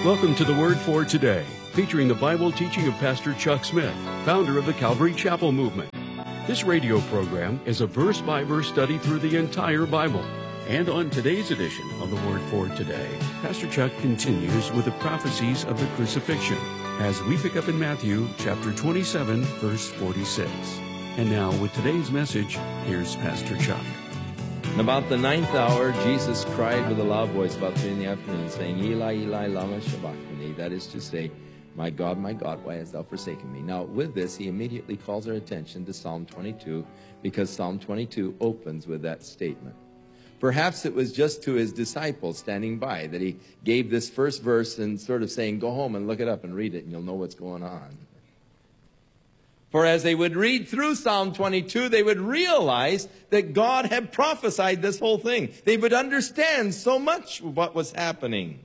Welcome to the Word for Today, featuring the Bible teaching of Pastor Chuck Smith, founder of the Calvary Chapel Movement. This radio program is a verse-by-verse study through the entire Bible. And on today's edition of the Word for Today, Pastor Chuck continues with the prophecies of the crucifixion as we pick up in Matthew chapter 27, verse 46. And now with today's message, here's Pastor Chuck. And about the ninth hour, Jesus cried with a loud voice about 3 in the afternoon, saying, Eli, Eli, lama sabachthani, that is to say, my God, why hast thou forsaken me? Now, with this, he immediately calls our attention to Psalm 22, because Psalm 22 opens with that statement. Perhaps it was just to his disciples standing by that he gave this first verse and sort of saying, go home and look it up and read it, and you'll know what's going on. For as they would read through Psalm 22, they would realize that God had prophesied this whole thing. They would understand so much of what was happening.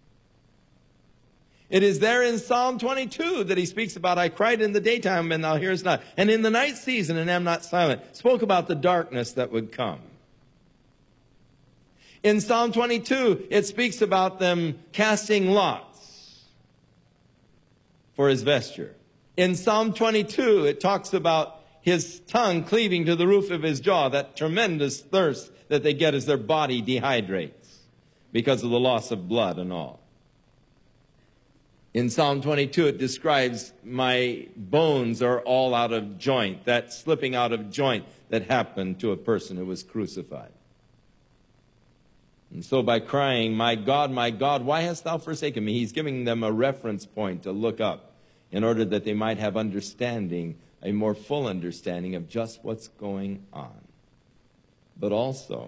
It is there in Psalm 22 that he speaks about, I cried in the daytime and thou hearest not, and in the night season and am not silent. Spoke about the darkness that would come. In Psalm 22, it speaks about them casting lots for his vesture. In Psalm 22, it talks about his tongue cleaving to the roof of his jaw, that tremendous thirst that they get as their body dehydrates because of the loss of blood and all. In Psalm 22, it describes my bones are all out of joint, that slipping out of joint that happened to a person who was crucified. And so by crying, my God, why hast thou forsaken me? He's giving them a reference point to look up in order that they might have understanding, a more full understanding of just what's going on. But also,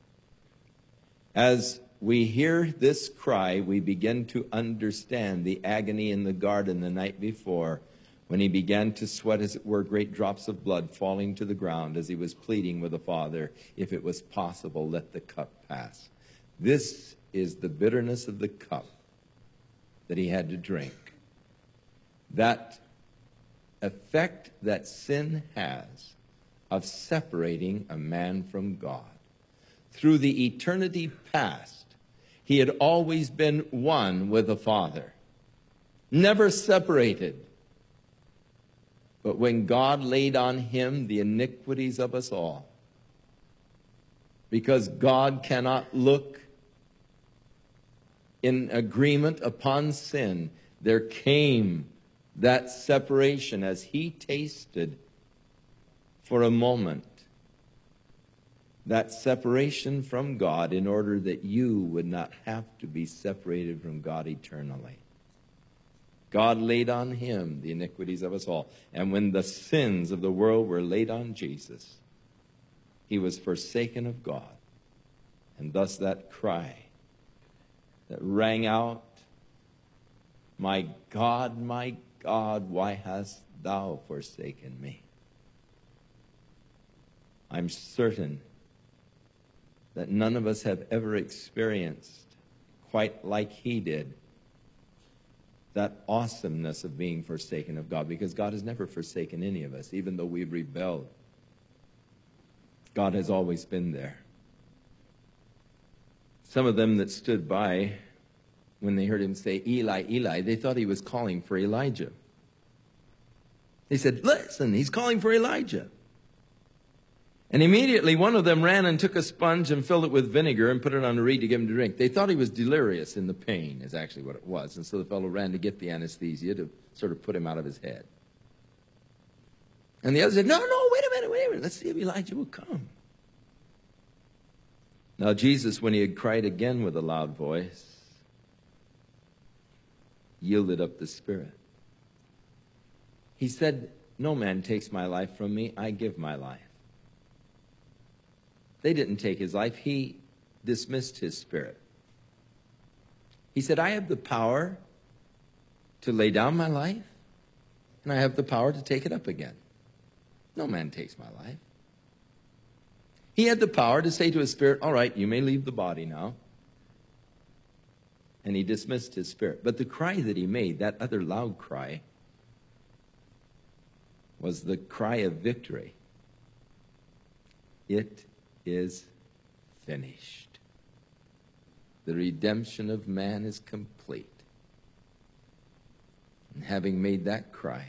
as we hear this cry, we begin to understand the agony in the garden the night before, when he began to sweat, as it were, great drops of blood falling to the ground as he was pleading with the Father, if it was possible, let the cup pass. This is the bitterness of the cup that he had to drink. That effect that sin has of separating a man from God. Through the eternity past, he had always been one with the Father, never separated. But when God laid on him the iniquities of us all, because God cannot look in agreement upon sin, there came that separation as he tasted for a moment that separation from God in order that you would not have to be separated from God eternally. God laid on him the iniquities of us all. And when the sins of the world were laid on Jesus, he was forsaken of God. And thus that cry that rang out, my God, why hast thou forsaken me? I'm certain that none of us have ever experienced, quite like he did, that awesomeness of being forsaken of God, because God has never forsaken any of us, even though we've rebelled. God has always been there. Some of them that stood by, when they heard him say, Eli, Eli, they thought he was calling for Elijah. They said, listen, he's calling for Elijah. And immediately one of them ran and took a sponge and filled it with vinegar and put it on a reed to give him to drink. They thought he was delirious in the pain, is actually what it was. And so the fellow ran to get the anesthesia to sort of put him out of his head. And the other said, no, wait a minute. Let's see if Elijah will come. Now Jesus, when he had cried again with a loud voice, yielded up the spirit. He said, no man takes my life from me, I give my life. They didn't take his life, he dismissed his spirit. He said, I have the power to lay down my life, and I have the power to take it up again. No man takes my life. He had the power to say to his spirit, all right, you may leave the body now. And he dismissed his spirit. But the cry that he made, that other loud cry, was the cry of victory. It is finished. The redemption of man is complete. And having made that cry,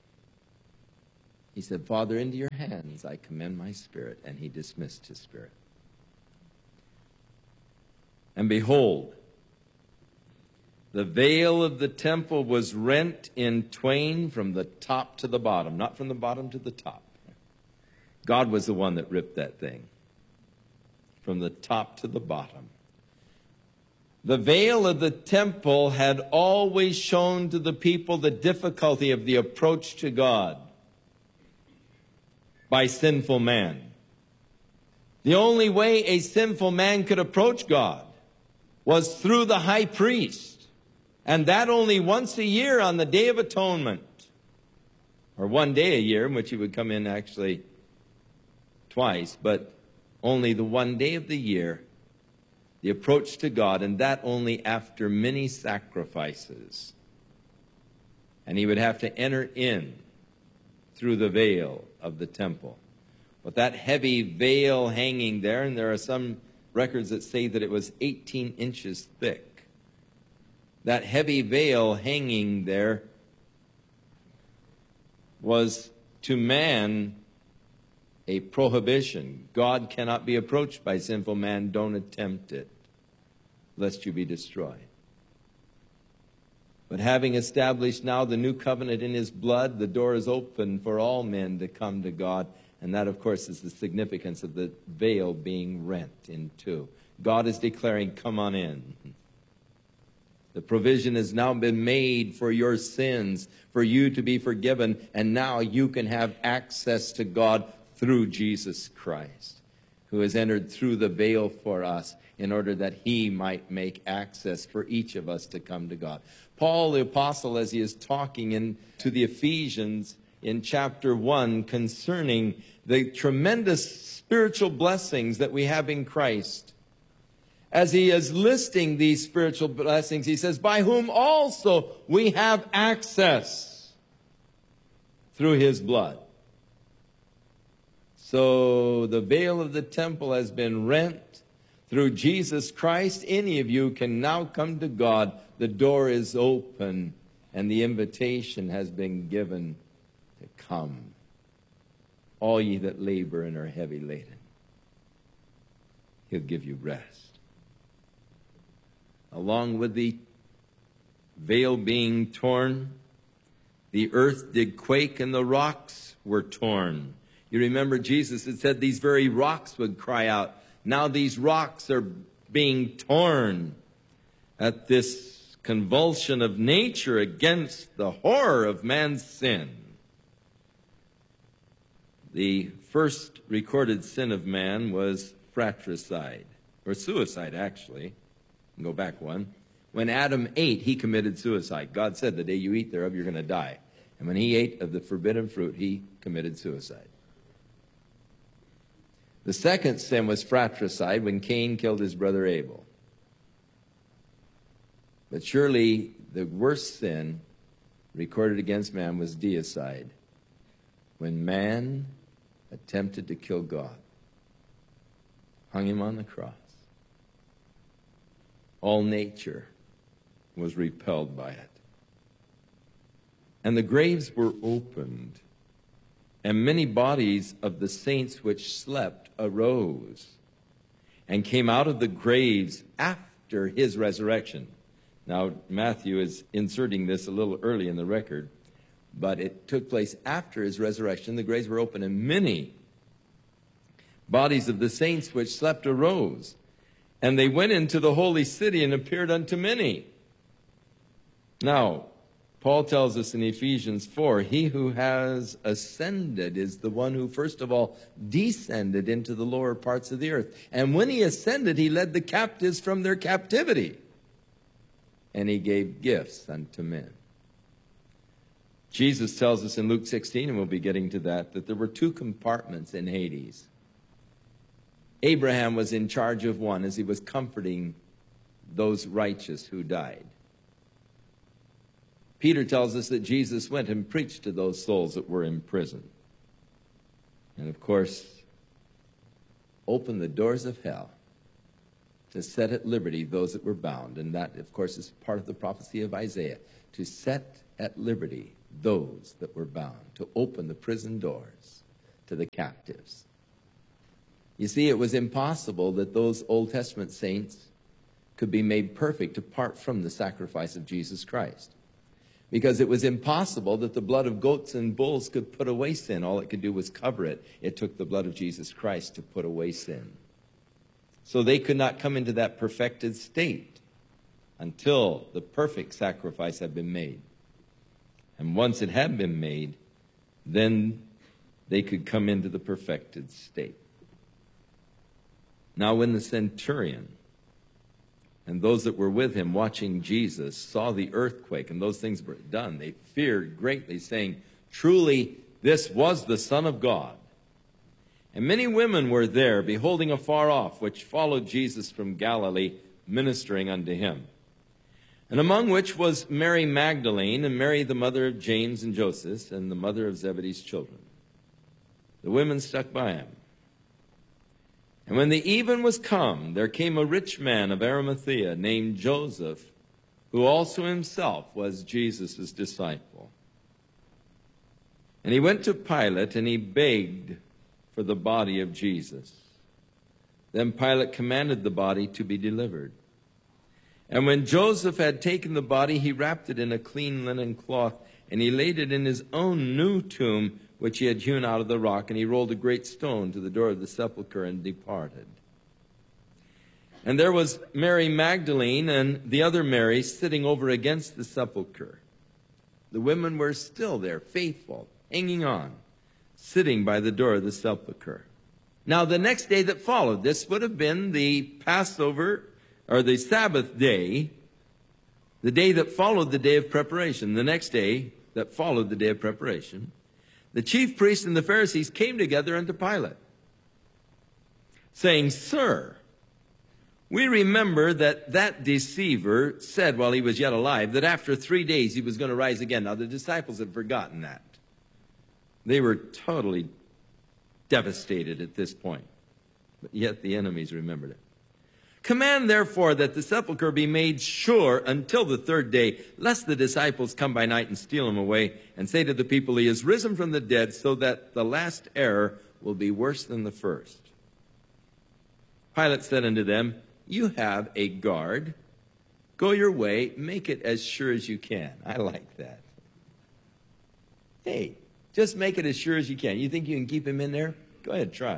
he said, Father, into your hands I commend my spirit. And he dismissed his spirit. And behold, the veil of the temple was rent in twain from the top to the bottom, not from the bottom to the top. God was the one that ripped that thing from the top to the bottom. The veil of the temple had always shown to the people the difficulty of the approach to God by sinful man. The only way a sinful man could approach God was through the high priest, and that only once a year on the Day of Atonement, or one day a year in which he would come in actually twice, but only the one day of the year, the approach to God, and that only after many sacrifices. And he would have to enter in through the veil of the temple. With that heavy veil hanging there, and there are some records that say that it was 18 inches thick. That heavy veil hanging there was to man a prohibition. God cannot be approached by sinful man. Don't attempt it, lest you be destroyed. But having established now the new covenant in his blood, the door is open for all men to come to God. And that, of course, is the significance of the veil being rent in two. God is declaring, come on in. The provision has now been made for your sins, for you to be forgiven, and now you can have access to God through Jesus Christ, who has entered through the veil for us in order that he might make access for each of us to come to God. Paul the apostle, as he is talking to the Ephesians in chapter 1 concerning the tremendous spiritual blessings that we have in Christ, as he is listing these spiritual blessings, he says, by whom also we have access through his blood. So the veil of the temple has been rent through Jesus Christ. Any of you can now come to God. The door is open and the invitation has been given to come. All ye that labor and are heavy laden, he'll give you rest. Along with the veil being torn, the earth did quake and the rocks were torn. You remember Jesus had said these very rocks would cry out. Now these rocks are being torn at this convulsion of nature against the horror of man's sin. The first recorded sin of man was fratricide, or suicide actually. Go back one. When Adam ate, he committed suicide. God said, the day you eat thereof, you're going to die. And when he ate of the forbidden fruit, he committed suicide. The second sin was fratricide, when Cain killed his brother Abel. But surely the worst sin recorded against man was deicide, when man attempted to kill God, hung him on the cross. All nature was repelled by it. And the graves were opened, and many bodies of the saints which slept arose and came out of the graves after his resurrection. Now, Matthew is inserting this a little early in the record, but it took place after his resurrection. The graves were open, and many bodies of the saints which slept arose. And they went into the holy city and appeared unto many. Now, Paul tells us in Ephesians 4, he who has ascended is the one who first of all descended into the lower parts of the earth. And when he ascended, he led the captives from their captivity. And he gave gifts unto men. Jesus tells us in Luke 16, and we'll be getting to that there were two compartments in Hades. Abraham was in charge of one as he was comforting those righteous who died. Peter tells us that Jesus went and preached to those souls that were in prison. And of course, opened the doors of hell to set at liberty those that were bound. And that, of course, is part of the prophecy of Isaiah, to set at liberty those that were bound, to open the prison doors to the captives. You see, it was impossible that those Old Testament saints could be made perfect apart from the sacrifice of Jesus Christ. Because it was impossible that the blood of goats and bulls could put away sin. All it could do was cover it. It took the blood of Jesus Christ to put away sin. So they could not come into that perfected state until the perfect sacrifice had been made. And once it had been made, then they could come into the perfected state. Now when the centurion and those that were with him watching Jesus saw the earthquake and those things were done, they feared greatly, saying, "Truly, this was the Son of God." And many women were there, beholding afar off, which followed Jesus from Galilee, ministering unto him. And among which was Mary Magdalene, and Mary the mother of James and Joseph, and the mother of Zebedee's children. The women stuck by him. And when the even was come, there came a rich man of Arimathea, named Joseph, who also himself was Jesus' disciple. And he went to Pilate, and he begged for the body of Jesus. Then Pilate commanded the body to be delivered. And when Joseph had taken the body, he wrapped it in a clean linen cloth, and he laid it in his own new tomb, which he had hewn out of the rock, and he rolled a great stone to the door of the sepulchre and departed. And there was Mary Magdalene and the other Mary sitting over against the sepulchre. The women were still there, faithful, hanging on, sitting by the door of the sepulchre. Now the next day that followed, this would have been the Passover, or the Sabbath day, the day that followed the day of preparation, the next day that followed the day of preparation, the chief priests and the Pharisees came together unto Pilate, saying, "Sir, we remember that deceiver said while he was yet alive that after 3 days he was going to rise again." Now the disciples had forgotten that. They were totally devastated at this point, but yet the enemies remembered it. "Command therefore that the sepulchre be made sure until the 3rd day, lest the disciples come by night and steal him away, and say to the people, he is risen from the dead, so that the last error will be worse than the first." Pilate said unto them, "You have a guard. Go your way, make it as sure as you can." I like that. Hey, just make it as sure as you can. You think you can keep him in there? Go ahead, try.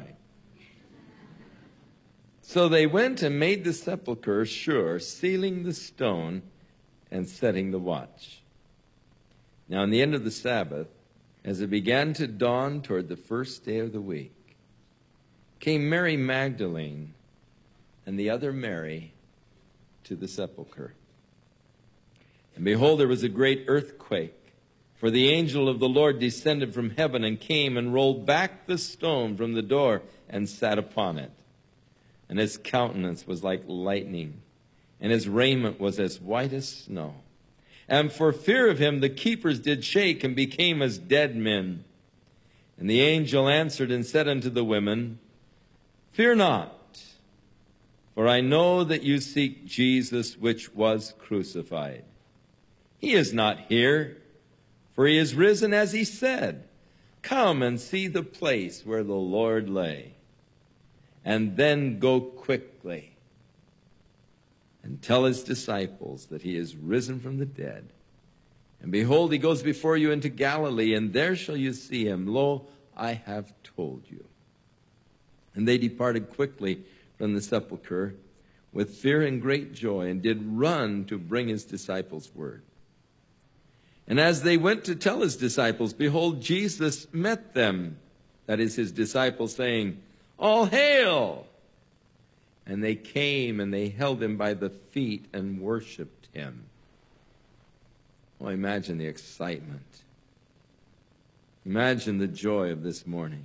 So they went and made the sepulchre sure, sealing the stone and setting the watch. Now, in the end of the Sabbath, as it began to dawn toward the first day of the week, came Mary Magdalene and the other Mary to the sepulchre. And behold, there was a great earthquake, for the angel of the Lord descended from heaven and came and rolled back the stone from the door and sat upon it. And his countenance was like lightning, and his raiment was as white as snow. And for fear of him, the keepers did shake and became as dead men. And the angel answered and said unto the women, "Fear not, for I know that you seek Jesus, which was crucified. He is not here, for he is risen as he said. Come and see the place where the Lord lay. And then go quickly and tell his disciples that he is risen from the dead. And behold, he goes before you into Galilee, and there shall you see him. Lo, I have told you." And they departed quickly from the sepulchre with fear and great joy, and did run to bring his disciples word. And as they went to tell his disciples, behold, Jesus met them, that is his disciples, saying, "All hail!" And they came and they held him by the feet and worshiped him. Oh, imagine the excitement. Imagine the joy of this morning.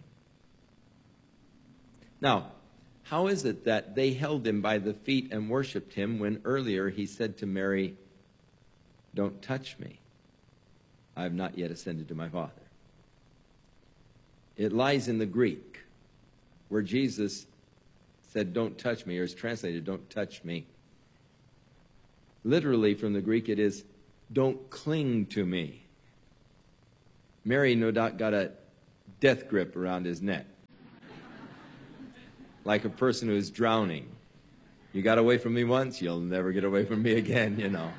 Now, how is it that they held him by the feet and worshiped him when earlier he said to Mary, "Don't touch me. I have not yet ascended to my Father"? It lies in the Greek, where Jesus said, "Don't touch me," or is translated, "Don't touch me." Literally from the Greek it is, "Don't cling to me." Mary no doubt got a death grip around his neck, like a person who is drowning. You got away from me once, you'll never get away from me again, you know.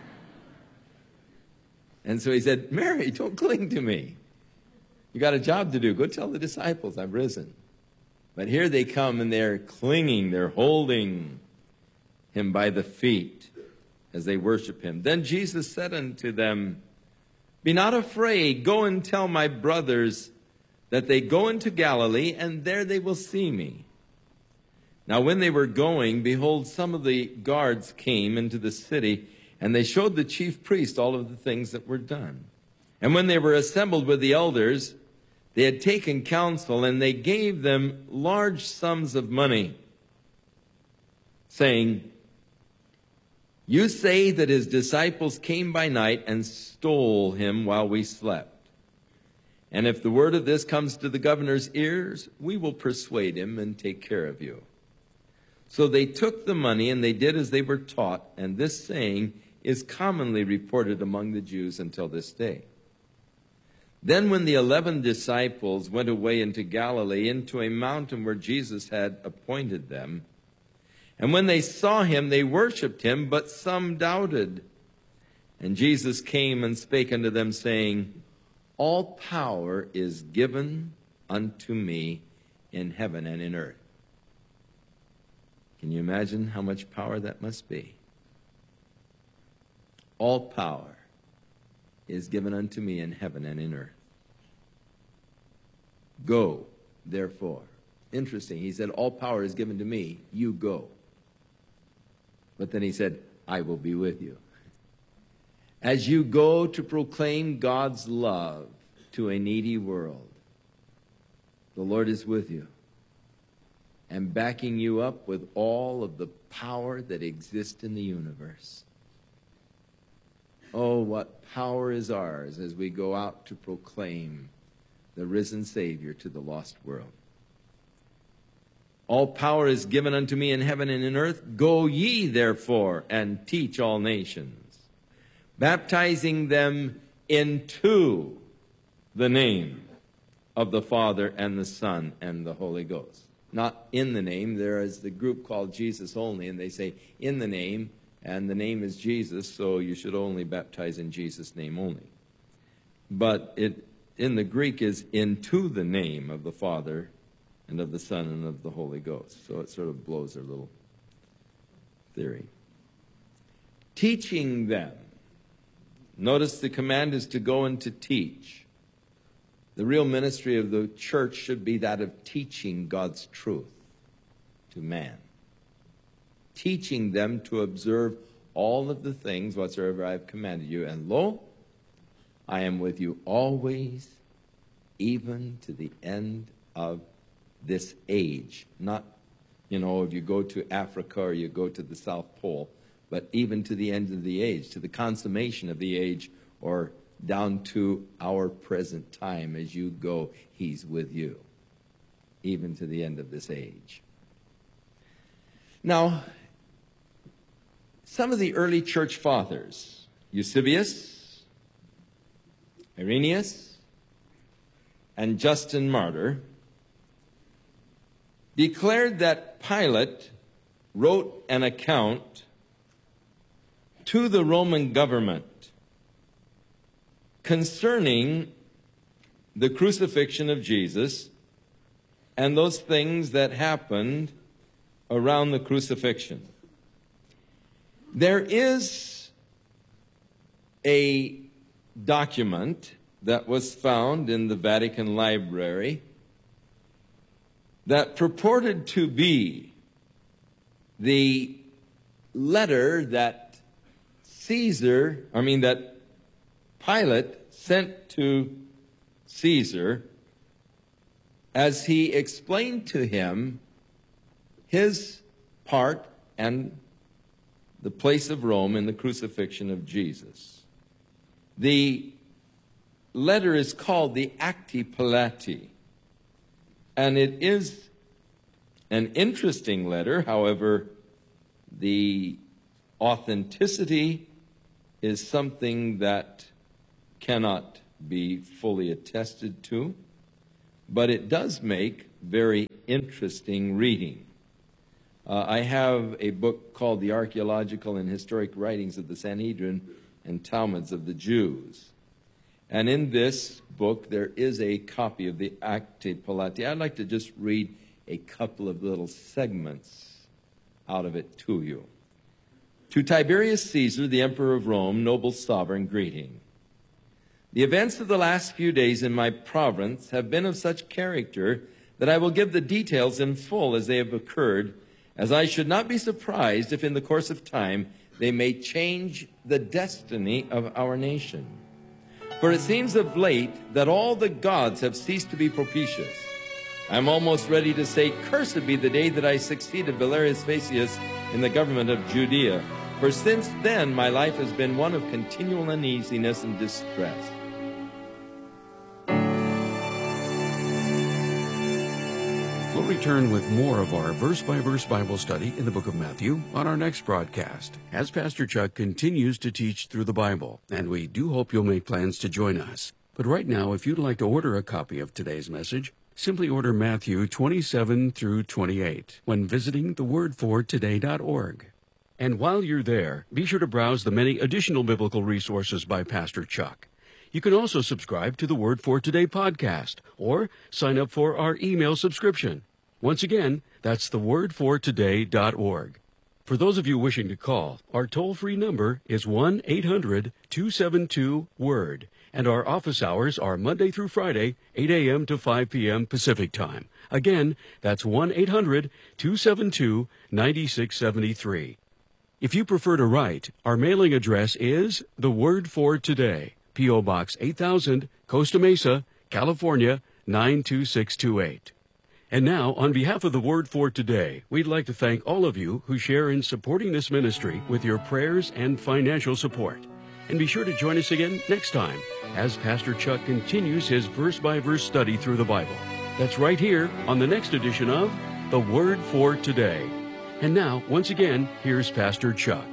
And so he said, "Mary, don't cling to me. You got a job to do. Go tell the disciples I've risen." But here they come and they're clinging, they're holding him by the feet as they worship him. Then Jesus said unto them, "Be not afraid. Go and tell my brothers that they go into Galilee, and there they will see me." Now when they were going, behold, some of the guards came into the city, and they showed the chief priest all of the things that were done. And when they were assembled with the elders, they had taken counsel, and they gave them large sums of money, saying, "You say that his disciples came by night and stole him while we slept. And if the word of this comes to the governor's ears, we will persuade him and take care of you." So they took the money, and they did as they were taught, and this saying is commonly reported among the Jews until this day. Then when the 11 disciples went away into Galilee, into a mountain where Jesus had appointed them, and when they saw him, they worshipped him, but some doubted. And Jesus came and spake unto them, saying, "All power is given unto me in heaven and in earth." Can you imagine how much power that must be? All power is given unto me in heaven and in earth. Go, therefore. Interesting. He said, all power is given to me. You go. But then he said, I will be with you. As you go to proclaim God's love to a needy world, the Lord is with you and backing you up with all of the power that exists in the universe. Oh, what power is ours as we go out to proclaim the risen Savior to the lost world. All power is given unto me in heaven and in earth. Go ye, therefore, and teach all nations, baptizing them into the name of the Father and the Son and the Holy Ghost. Not in the name. There is the group called Jesus Only, and they say in the name, and the name is Jesus, so you should only baptize in Jesus' name only. But it in the Greek is into the name of the Father and of the Son and of the Holy Ghost. So it sort of blows their little theory. Teaching them. Notice the command is to go and to teach. The real ministry of the church should be that of teaching God's truth to man. Teaching them to observe all of the things whatsoever I have commanded you. And lo, I am with you always, even to the end of this age. Not, if you go to Africa or you go to the South Pole, but even to the end of the age, to the consummation of the age, or down to our present time. As you go, he's with you, even to the end of this age. Now, some of the early church fathers, Eusebius, Irenaeus, and Justin Martyr, declared that Pilate wrote an account to the Roman government concerning the crucifixion of Jesus and those things that happened around the crucifixion. There is a document that was found in the Vatican Library that purported to be the letter that Pilate sent to Caesar as he explained to him his part and the place of Rome in the crucifixion of Jesus. The letter is called the Acti Pilati, and it is an interesting letter. However, the authenticity is something that cannot be fully attested to, but it does make very interesting reading. I have a book called The Archaeological and Historic Writings of the Sanhedrin and Talmuds of the Jews. And in this book, there is a copy of the Acte Polati. I'd like to just read a couple of little segments out of it to you. To Tiberius Caesar, the Emperor of Rome, noble sovereign, greeting. The events of the last few days in my province have been of such character that I will give the details in full as they have occurred, as I should not be surprised if in the course of time they may change the destiny of our nation. For it seems of late that all the gods have ceased to be propitious. I am almost ready to say, cursed be the day that I succeeded Valerius Vasius in the government of Judea, for since then my life has been one of continual uneasiness and distress. We'll return with more of our verse-by-verse Bible study in the book of Matthew on our next broadcast, as Pastor Chuck continues to teach through the Bible, and we do hope you'll make plans to join us. But right now, if you'd like to order a copy of today's message, simply order Matthew 27 through 28 when visiting thewordfortoday.org. And while you're there, be sure to browse the many additional biblical resources by Pastor Chuck. You can also subscribe to the Word for Today podcast or sign up for our email subscription. Once again, that's thewordfortoday.org. For those of you wishing to call, our toll-free number is 1-800-272-WORD, and our office hours are Monday through Friday, 8 a.m. to 5 p.m. Pacific Time. Again, that's 1-800-272-9673. If you prefer to write, our mailing address is The Word for Today, P.O. Box 8000, Costa Mesa, California, 92628. And now, on behalf of the Word for Today, we'd like to thank all of you who share in supporting this ministry with your prayers and financial support. And be sure to join us again next time as Pastor Chuck continues his verse-by-verse study through the Bible. That's right here on the next edition of The Word for Today. And now, once again, here's Pastor Chuck.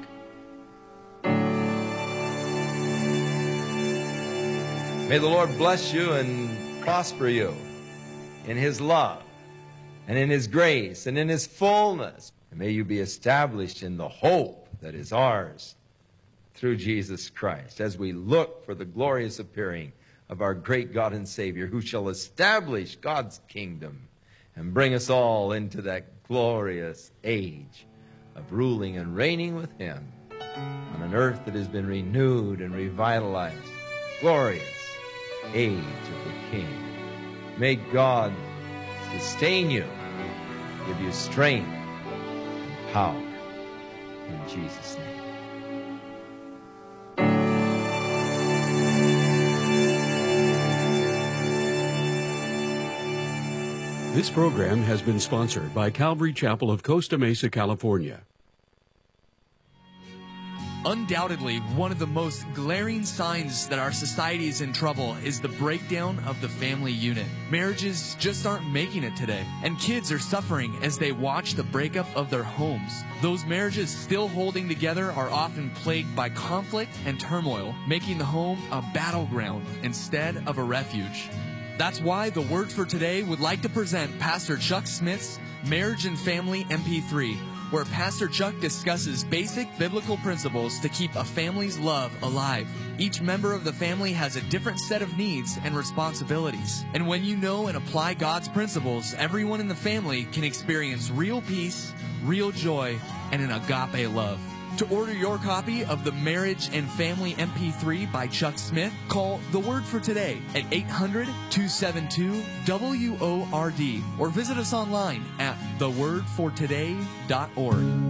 May the Lord bless you and prosper you in His love and in His grace and in His fullness. And may you be established in the hope that is ours through Jesus Christ as we look for the glorious appearing of our great God and Savior, who shall establish God's kingdom and bring us all into that glorious age of ruling and reigning with Him on an earth that has been renewed and revitalized. Glorious age of the King. May God sustain you, give you strength and power in Jesus' name. This program has been sponsored by Calvary Chapel of Costa Mesa, California. Undoubtedly, one of the most glaring signs that our society is in trouble is the breakdown of the family unit. Marriages just aren't making it today, and kids are suffering as they watch the breakup of their homes. Those marriages still holding together are often plagued by conflict and turmoil, making the home a battleground instead of a refuge. That's why the Word for Today would like to present Pastor Chuck Smith's Marriage and Family MP3, where Pastor Chuck discusses basic biblical principles to keep a family's love alive. Each member of the family has a different set of needs and responsibilities. And when you know and apply God's principles, everyone in the family can experience real peace, real joy, and an agape love. To order your copy of the Marriage and Family MP3 by Chuck Smith, call The Word for Today at 800-272-WORD or visit us online at thewordfortoday.org.